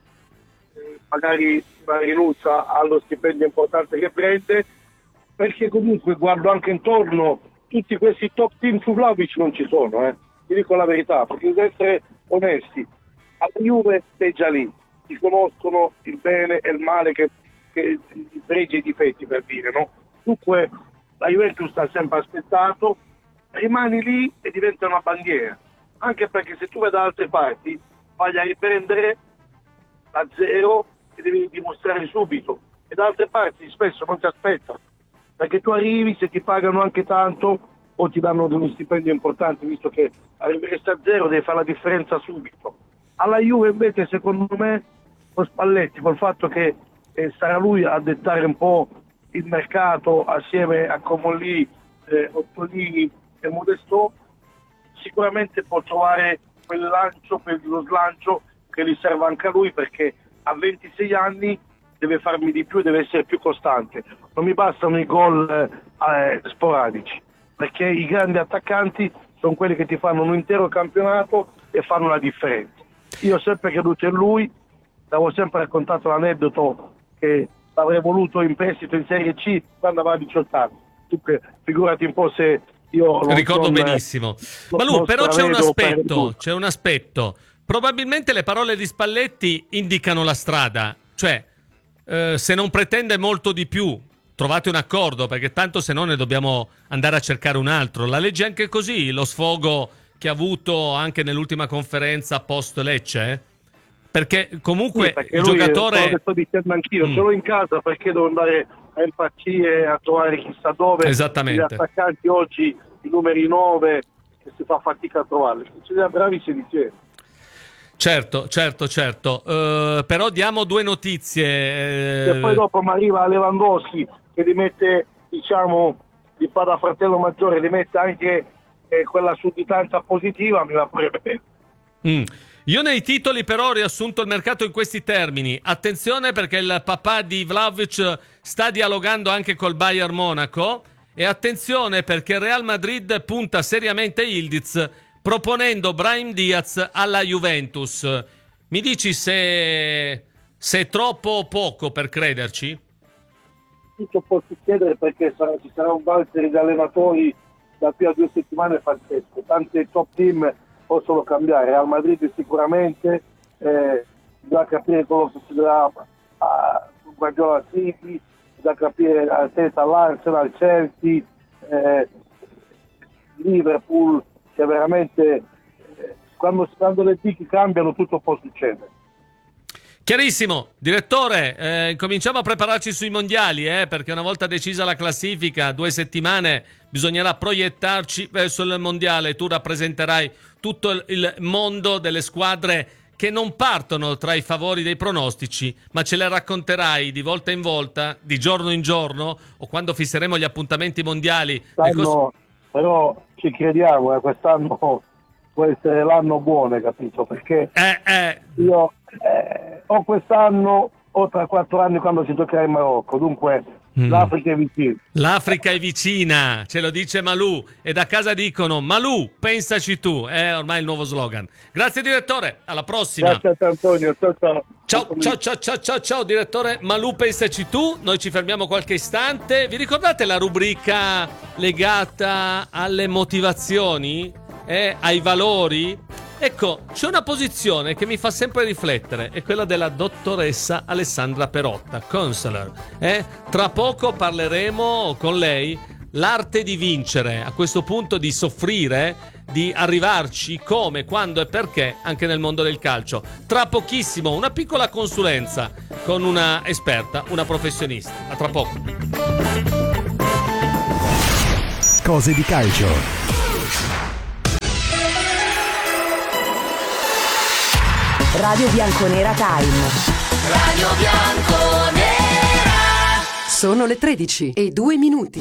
Speaker 8: magari una rinuncia allo stipendio importante che prende, perché comunque guardo anche intorno, tutti questi top team su Vlahovic non ci sono, ti dico la verità, perché devo essere onesti, alla Juve sei già lì, ti conoscono il bene e il male, che i pregi e i difetti, per dire, no? Dunque la Juventus sta sempre aspettato, rimani lì e diventa una bandiera, anche perché se tu vai da altre parti vai a riprendere da zero e devi dimostrare subito, e da altre parti spesso non ti aspettano, perché tu arrivi, se ti pagano anche tanto o ti danno uno stipendio importante, visto che arriveresti a zero devi fare la differenza subito. Alla Juve invece, secondo me, con Spalletti, col fatto che sarà lui a dettare un po' il mercato assieme a Comolli, Ottolini e Modesto, sicuramente può trovare quel lancio, lo slancio che gli serve anche a lui, perché a 26 anni deve farmi di più, deve essere più costante. Non mi bastano i gol sporadici, perché i grandi attaccanti sono quelli che ti fanno un intero campionato e fanno la differenza. Io ho sempre creduto in lui, avevo sempre raccontato l'aneddoto che l'avrei voluto in prestito in Serie C quando aveva 18 anni. Dunque, figurati un po' se io
Speaker 1: ricordo benissimo. Ma lui, però c'è un aspetto. Probabilmente le parole di Spalletti indicano la strada, cioè se non pretende molto di più, trovate un accordo, perché tanto se no ne dobbiamo andare a cercare un altro. La legge anche così, lo sfogo che ha avuto anche nell'ultima conferenza post Lecce, perché comunque
Speaker 8: perché
Speaker 1: il
Speaker 8: lui,
Speaker 1: giocatore...
Speaker 8: sto dicendo anch'io, solo in casa, perché devo andare a impazzire, a trovare chissà dove.
Speaker 1: Esattamente.
Speaker 8: Gli attaccanti oggi, i numeri 9, che si fa fatica a trovarli. Ce li ha bravi sedicenti.
Speaker 1: Certo. Però diamo due notizie.
Speaker 8: E poi dopo mi arriva Lewandowski che li mette, diciamo, li fa da fratello maggiore, li mette anche quella sudditanza positiva, mi va pure bene.
Speaker 1: Io nei titoli però ho riassunto il mercato in questi termini. Attenzione, perché il papà di Vlahovic sta dialogando anche col Bayern Monaco, e attenzione perché il Real Madrid punta seriamente Yildiz, proponendo Brahim Diaz alla Juventus. Mi dici se è troppo o poco per crederci?
Speaker 8: Tutto può succedere, perché ci sarà un valzer di allenatori da più a 2 settimane pazzesco. Tante top team possono cambiare. Real Madrid sicuramente, bisogna capire cosa succederà a Guardiola City, bisogna capire Arteta all'Arsenal, Chelsea, Liverpool, che veramente quando le picchi cambiano tutto può succedere.
Speaker 1: Chiarissimo, direttore, cominciamo a prepararci sui mondiali, perché una volta decisa la classifica, 2 settimane, bisognerà proiettarci verso il mondiale. Tu rappresenterai tutto il mondo delle squadre che non partono tra i favori dei pronostici, ma ce le racconterai di volta in volta, di giorno in giorno, o quando fisseremo gli appuntamenti mondiali.
Speaker 8: Però ci crediamo, quest'anno può essere l'anno buono, capito? Perché io o quest'anno o tra 4 anni quando si giocherà in Marocco, dunque L'Africa è vicina.
Speaker 1: L'Africa è vicina, ce lo dice Malù, e da casa dicono: Malù, pensaci tu, è ormai il nuovo slogan. Grazie direttore, alla prossima.
Speaker 8: Grazie a te, Antonio,
Speaker 1: Ciao direttore Malù, pensaci tu. Noi ci fermiamo qualche istante. Vi ricordate la rubrica legata alle motivazioni? Ai valori? Ecco, c'è una posizione che mi fa sempre riflettere, è quella della dottoressa Alessandra Perotta, counselor. Tra poco parleremo con lei l'arte di vincere, a questo punto di soffrire, di arrivarci come, quando e perché anche nel mondo del calcio. Tra pochissimo una piccola consulenza con una esperta, una professionista. A tra poco.
Speaker 2: Cose di calcio.
Speaker 4: Radio Bianconera Time.
Speaker 9: Radio Bianconera. Sono le 13:02.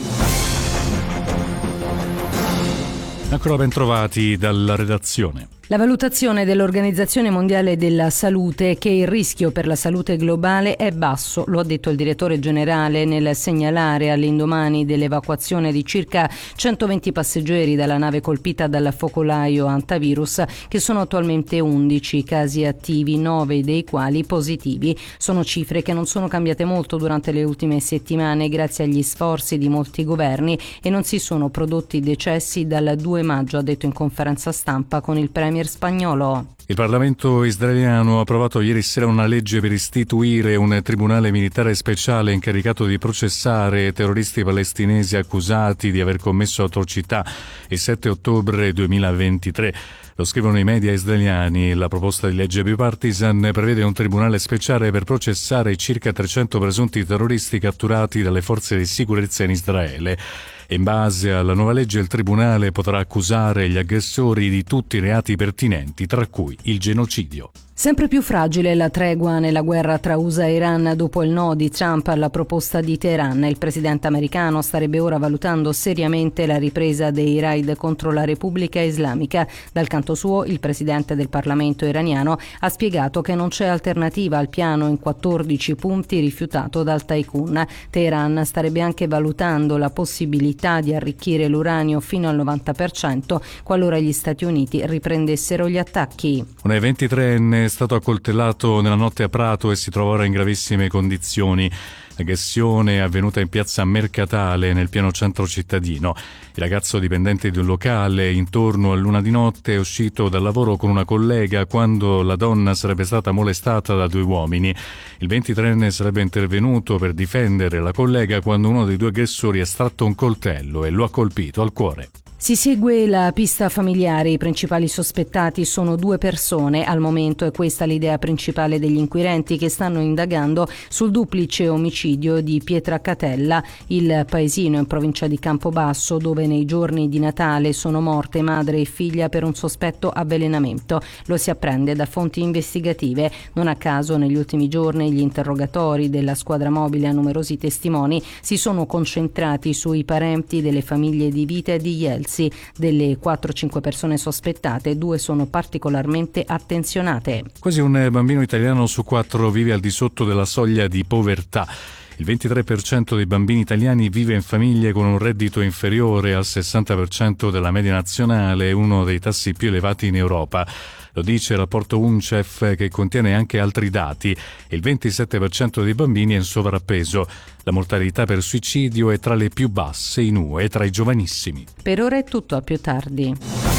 Speaker 3: Ancora ben trovati dalla redazione.
Speaker 10: La valutazione dell'Organizzazione Mondiale della Salute è che il rischio per la salute globale è basso, lo ha detto il direttore generale nel segnalare all'indomani dell'evacuazione di circa 120 passeggeri dalla nave colpita dal focolaio antivirus, che sono attualmente 11 casi attivi, 9 dei quali positivi. Sono cifre che non sono cambiate molto durante le ultime settimane grazie agli sforzi di molti governi e non si sono prodotti decessi dal 2 maggio, ha detto in conferenza stampa con il premier spagnolo.
Speaker 3: Il Parlamento israeliano ha approvato ieri sera una legge per istituire un tribunale militare speciale incaricato di processare terroristi palestinesi accusati di aver commesso atrocità il 7 ottobre 2023. Lo scrivono i media israeliani. La proposta di legge bipartisan prevede un tribunale speciale per processare i circa 300 presunti terroristi catturati dalle forze di sicurezza in Israele. In base alla nuova legge il tribunale potrà accusare gli aggressori di tutti i reati pertinenti, tra cui il genocidio.
Speaker 10: Sempre più fragile la tregua nella guerra tra USA e Iran dopo il no di Trump alla proposta di Teheran. Il presidente americano starebbe ora valutando seriamente la ripresa dei raid contro la Repubblica Islamica. Dal canto suo, il presidente del Parlamento iraniano ha spiegato che non c'è alternativa al piano in 14 punti rifiutato dal tycoon. Teheran starebbe anche valutando la possibilità di arricchire l'uranio fino al 90% qualora gli Stati Uniti riprendessero gli attacchi.
Speaker 3: Un 23enne è stato accoltellato nella notte a Prato e si trova ora in gravissime condizioni. L'aggressione è avvenuta in piazza Mercatale, nel pieno centro cittadino. Il ragazzo dipendente di un locale, intorno all'1 di notte, è uscito dal lavoro con una collega quando la donna sarebbe stata molestata da 2 uomini. Il 23enne sarebbe intervenuto per difendere la collega quando uno dei 2 aggressori ha estratto un coltello e lo ha colpito al cuore.
Speaker 10: Si segue la pista familiare, i principali sospettati sono 2 persone, al momento è questa l'idea principale degli inquirenti che stanno indagando sul duplice omicidio di Pietracatella, il paesino in provincia di Campobasso dove nei giorni di Natale sono morte madre e figlia per un sospetto avvelenamento. Lo si apprende da fonti investigative. Non a caso negli ultimi giorni gli interrogatori della squadra mobile a numerosi testimoni si sono concentrati sui parenti delle famiglie di Vita e di Jelsi. Delle 4-5 persone sospettate, 2 sono particolarmente attenzionate.
Speaker 3: Quasi un bambino italiano su 4 vive al di sotto della soglia di povertà. Il 23% dei bambini italiani vive in famiglie con un reddito inferiore al 60% della media nazionale, uno dei tassi più elevati in Europa. Lo dice il rapporto UNICEF, che contiene anche altri dati. Il 27% dei bambini è in sovrappeso. La mortalità per suicidio è tra le più basse in UE e tra i giovanissimi.
Speaker 10: Per ora è tutto, a più tardi.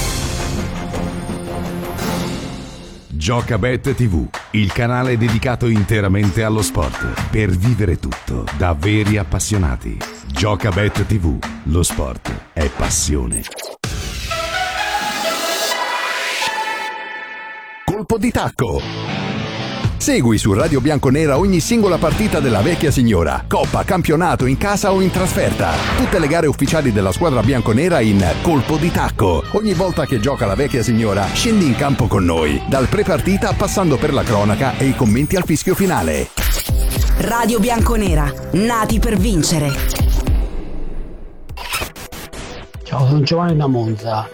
Speaker 2: Giocabet TV, il canale dedicato interamente allo sport, per vivere tutto da veri appassionati. Giocabet TV, lo sport è passione. Colpo di tacco. Segui su Radio Bianconera ogni singola partita della vecchia signora, coppa, campionato, in casa o in trasferta. Tutte le gare ufficiali della squadra bianconera in Colpo di tacco. Ogni volta che gioca la vecchia signora, scendi in campo con noi, dal pre-partita passando per la cronaca e i commenti al fischio finale.
Speaker 4: Radio Bianconera, nati per vincere.
Speaker 11: Ciao, sono Giovanni da Monza.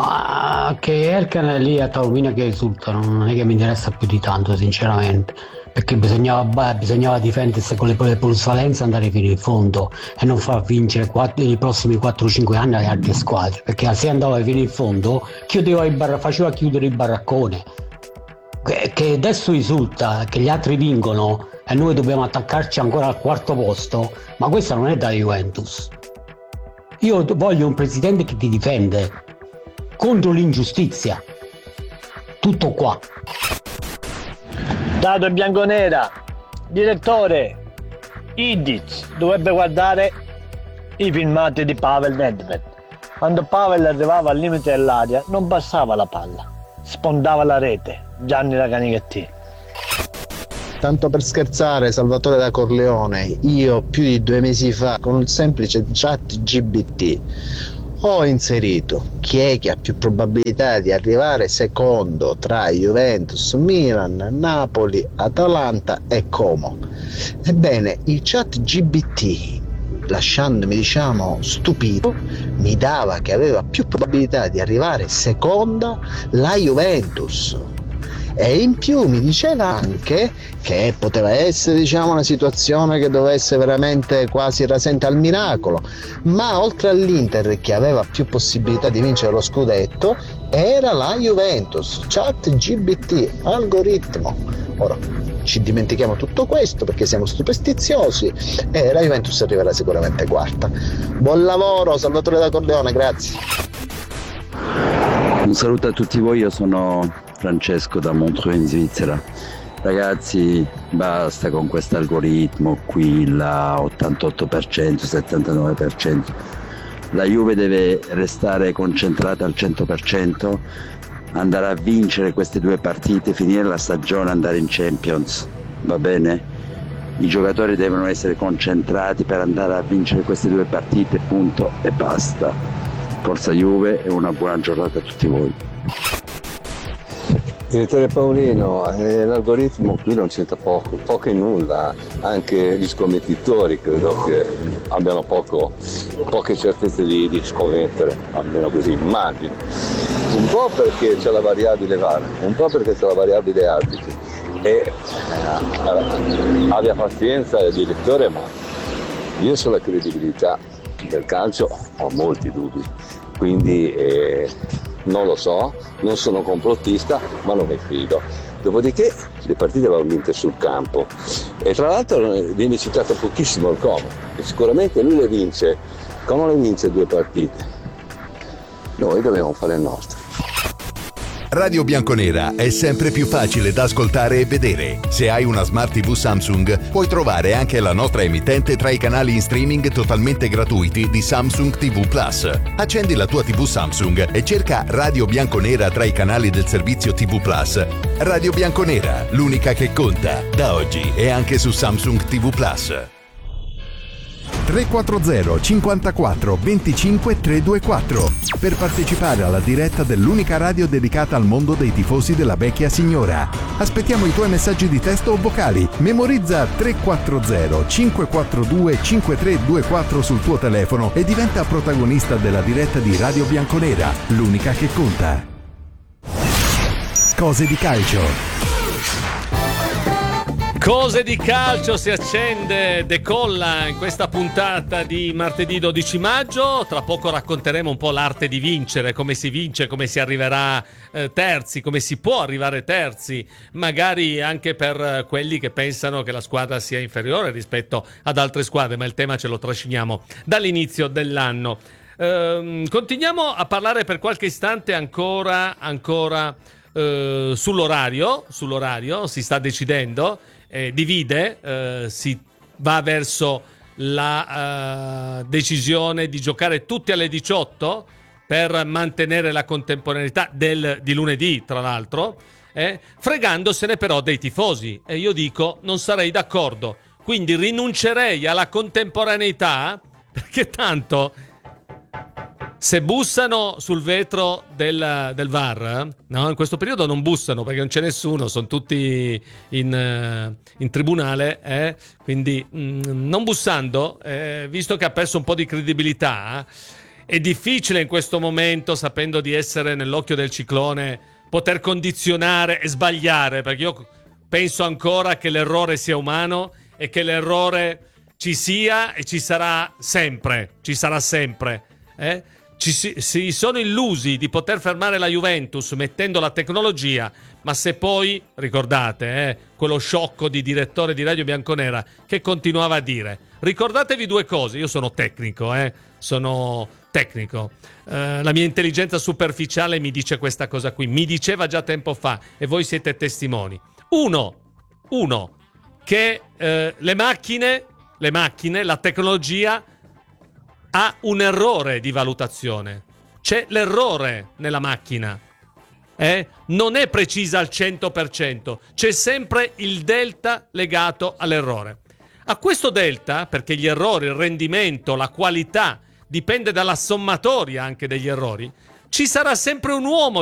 Speaker 11: Ma che Erkan lì a Taormina che esultano non è che mi interessa più di tanto, sinceramente. perché bisognava difendersi con le plusvalenze e andare fino in fondo e non far vincere i prossimi 4-5 anni alle altre squadre, perché se andava fino in fondo faceva chiudere il baraccone, che adesso risulta che gli altri vincono e noi dobbiamo attaccarci ancora al quarto posto, ma questa non è da Juventus. Io voglio un presidente che ti difende contro l'ingiustizia, tutto qua.
Speaker 12: Dato bianconera, direttore Idic dovrebbe guardare i filmati di Pavel Nedved. Quando Pavel arrivava al limite dell'area non passava la palla, sfondava la rete. Gianni Racanichetti.
Speaker 13: Tanto per scherzare, Salvatore da Corleone, io più di 2 mesi fa con un semplice chat GBT ho inserito chi è che ha più probabilità di arrivare secondo tra Juventus, Milan, Napoli, Atalanta e Como. Ebbene, il chat GBT, lasciandomi stupito, mi dava che aveva più probabilità di arrivare seconda la Juventus. E in più mi diceva anche che poteva essere una situazione che dovesse veramente quasi rasente al miracolo, ma oltre all'Inter che aveva più possibilità di vincere lo scudetto era la Juventus. Chat GBT, algoritmo. Ora ci dimentichiamo tutto questo perché siamo superstiziosi e la Juventus arriverà sicuramente quarta. Buon lavoro Salvatore da Corleone, grazie.
Speaker 14: Un saluto a tutti voi, io sono Francesco da Montreux in Svizzera. Ragazzi, basta con questo algoritmo qui, la 88%, 79%. La Juve deve restare concentrata al 100%, andare a vincere queste 2 partite, finire la stagione, andare in Champions, va bene? I giocatori devono essere concentrati per andare a vincere queste 2 partite, punto e basta. Forza Juve e una buona giornata a tutti voi.
Speaker 15: Direttore Paolino, l'algoritmo qui non c'entra poco e nulla, anche gli scommettitori credo che abbiano poche certezze di scommettere, almeno così immagino. Un po' perché c'è la variabile VAR, un po' perché c'è la variabile arbitri. E abbia pazienza il direttore, ma io sulla credibilità del calcio ho molti dubbi, quindi non lo so, non sono complottista, ma non mi fido. Dopodiché le partite vanno vinte sul campo e tra l'altro viene citato pochissimo il Como, e sicuramente lui le vince. Como le vince 2 partite, noi dobbiamo fare il nostro.
Speaker 2: Radio Bianconera è sempre più facile da ascoltare e vedere. Se hai una Smart TV Samsung, puoi trovare anche la nostra emittente tra i canali in streaming totalmente gratuiti di Samsung TV Plus. Accendi la tua TV Samsung e cerca Radio Bianconera tra i canali del servizio TV Plus. Radio Bianconera, l'unica che conta. Da oggi è anche su Samsung TV Plus. 340 54 25 324 per partecipare alla diretta dell'unica radio dedicata al mondo dei tifosi della vecchia signora. Aspettiamo i tuoi messaggi di testo o vocali. Memorizza 340 542 5324 sul tuo telefono e diventa protagonista della diretta di Radio Bianconera, l'unica che conta. Cose di calcio.
Speaker 1: Cose di calcio si accende, decolla in questa puntata di martedì 12 maggio. Tra poco racconteremo un po' l'arte di vincere, come si vince, come si arriverà terzi, come si può arrivare terzi, magari anche per quelli che pensano che la squadra sia inferiore rispetto ad altre squadre, ma il tema ce lo trasciniamo dall'inizio dell'anno. Continuiamo a parlare per qualche istante ancora sull'orario, si sta decidendo. Divide, si va verso la decisione di giocare tutti alle 18 per mantenere la contemporaneità di lunedì, tra l'altro, fregandosene però dei tifosi. E io dico, non sarei d'accordo, quindi rinuncerei alla contemporaneità, perché tanto se bussano sul vetro del VAR, no, in questo periodo non bussano perché non c'è nessuno, sono tutti in tribunale, quindi non bussando, visto che ha perso un po' di credibilità, è difficile in questo momento, sapendo di essere nell'occhio del ciclone, poter condizionare e sbagliare, perché io penso ancora che l'errore sia umano e che l'errore ci sia e ci sarà sempre. Si sono illusi di poter fermare la Juventus mettendo la tecnologia, ma se poi, ricordate, quello sciocco di direttore di Radio Bianconera che continuava a dire, ricordatevi due cose, io sono tecnico, la mia intelligenza superficiale mi dice questa cosa qui, mi diceva già tempo fa e voi siete testimoni. Uno, che le macchine, la tecnologia ha un errore di valutazione. C'è l'errore nella macchina. Non è precisa al 100%. C'è sempre il delta legato all'errore. A questo delta, perché gli errori, il rendimento, la qualità dipende dalla sommatoria anche degli errori, ci sarà sempre un uomo